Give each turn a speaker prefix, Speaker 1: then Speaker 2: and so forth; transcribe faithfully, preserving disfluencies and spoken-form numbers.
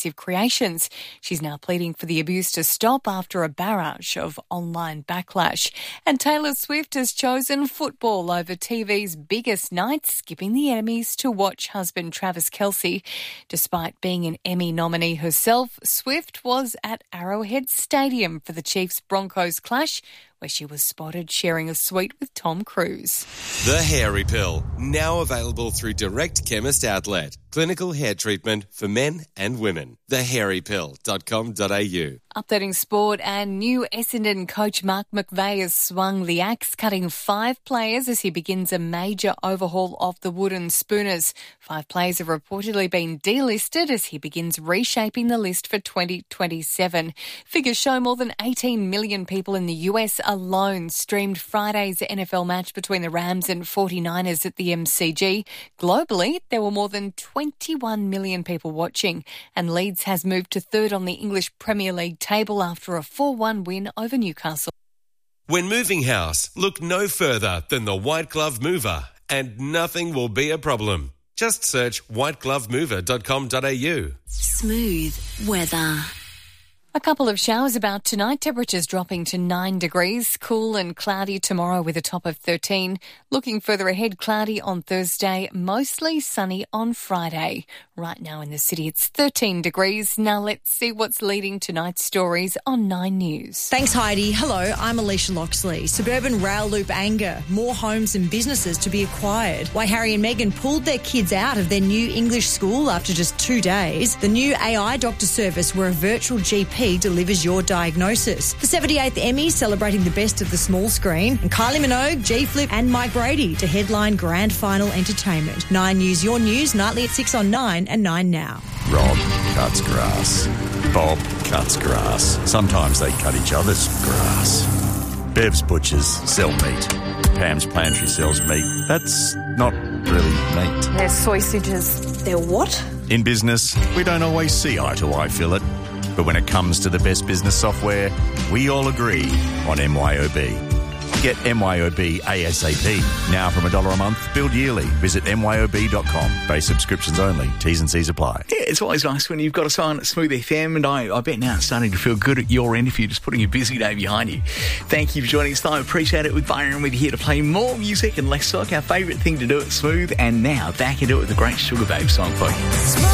Speaker 1: offensive creations. She's now pleading for the abuse to stop after a barrage of online backlash. And Taylor Swift has chosen football over T V's biggest night, skipping the Emmys to watch husband Travis Kelce. Despite being an Emmy nominee herself, Swift was at Arrowhead Stadium for the Chiefs-Broncos clash, where she was spotted sharing a suite with Tom Cruise.
Speaker 2: The Hairy Pill, now available through Direct Chemist Outlet. Clinical hair treatment for men and women. the hairy pill dot com dot a u.
Speaker 1: Updating sport, and new Essendon coach Mark McVeigh has swung the axe, cutting five players as he begins a major overhaul of the Wooden Spooners. Five players have reportedly been delisted as he begins reshaping the list for twenty twenty-seven. Figures show more than eighteen million people in the U S alone streamed Friday's N F L match between the Rams and forty-niners at the M C G. Globally, there were more than twenty-one million people watching, and Leeds has moved to third on the English Premier League table after a four one win over Newcastle.
Speaker 2: When moving house, look no further than the White Glove Mover, and nothing will be a problem. Just search white glove mover dot com dot a u.
Speaker 3: Smooth weather.
Speaker 1: A couple of showers about tonight, temperatures dropping to nine degrees, cool and cloudy tomorrow with a top of thirteen. Looking further ahead, cloudy on Thursday, mostly sunny on Friday. Right now in the city, it's thirteen degrees. Now let's see what's leading tonight's stories on Nine News.
Speaker 4: Thanks, Heidi. Hello, I'm Alicia Loxley. Suburban rail loop anger, more homes and businesses to be acquired. Why Harry and Meghan pulled their kids out of their new English school after just two days. The new A I doctor service where a virtual G P delivers your diagnosis. The seventy-eighth Emmys celebrating the best of the small screen. And Kylie Minogue, G-Flip and Mike Brady to headline grand final entertainment. Nine News, your news, nightly at six on Nine and Nine Now.
Speaker 5: Rob cuts grass. Bob cuts grass. Sometimes they cut each other's grass. Bev's Butchers sell meat. Pam's Pantry sells meat. That's not really meat.
Speaker 6: They're sausages. They're what?
Speaker 5: In business, we don't always see eye to eye, Philip. But when it comes to the best business software, we all agree on M Y O B. Get M Y O B ASAP. Now from a dollar a month, billed yearly. Visit M Y O B dot com. Base subscriptions only. T's and C's apply.
Speaker 7: Yeah, it's always nice when you've got a sign at Smooth F M, and I, I bet now it's starting to feel good at your end if you're just putting a busy day behind you. Thank you for joining us. I appreciate it. With Byron, we're here to play more music and less talk, our favourite thing to do at Smooth. And now back into it with the great Sugar Babe song for you.